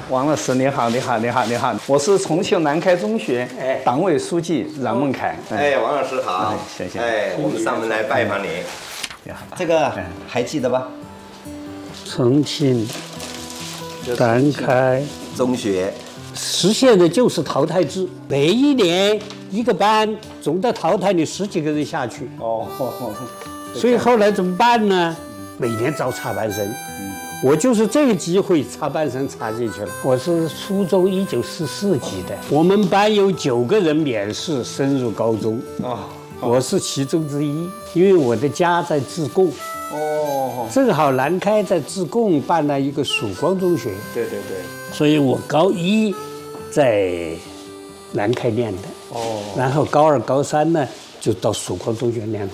王老师，你好，你好，你好，你好，我是重庆南开中学党委书记冉孟凯。 王老师好， 谢谢。 我们上门来拜访你。这个还记得吧？ 重庆南开中学实现的就是淘汰制，每一年一个班总得淘汰你10几个人下去。所以后来怎么办呢？每年招插班生。我就是这个机会插班生插进去了。我是初中1944级的，我们班有9个人免试升入高中。我是其中之一，因为我的家在自贡。正好南开在自贡办了一个曙光中学。 对。 所以我高1在南开念的。然后高2、高3呢就到曙光中学念了。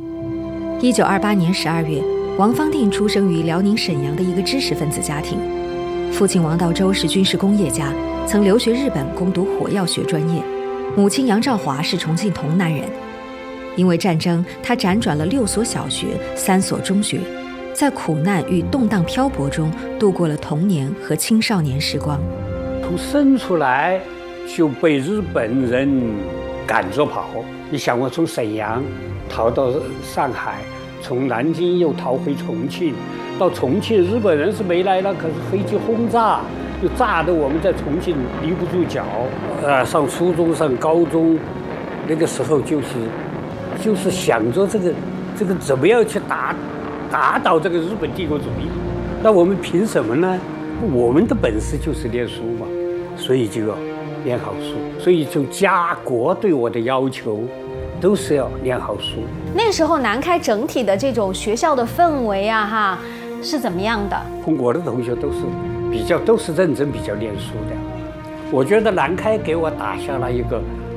1928年12月，王方定出生于辽宁沈阳的一个知识分子家庭，父亲王道周是军事工业家，曾留学日本攻读火药学专业，母亲杨兆华是重庆潼南人。因为战争，他辗转了6所小学、3所中学，在苦难与动荡漂泊中度过了童年和青少年时光。 从生出来就被日本人赶着跑，你想我从沈阳逃到上海，从南京又逃回重庆，到重庆日本人是没来了，可是飞机轰炸就炸得我们在重庆立不住脚。上初中上高中，那个时候就是想着这个怎么样去打倒这个日本帝国主义。那我们凭什么呢？我们的本事就是念书嘛，所以就要念好书。所以就家国对我的要求都是要念好书。 那个时候南开整体的这种学校的氛围啊是怎么样的？ 我的同学都是认真比较念书的。我觉得南开给我打下了一个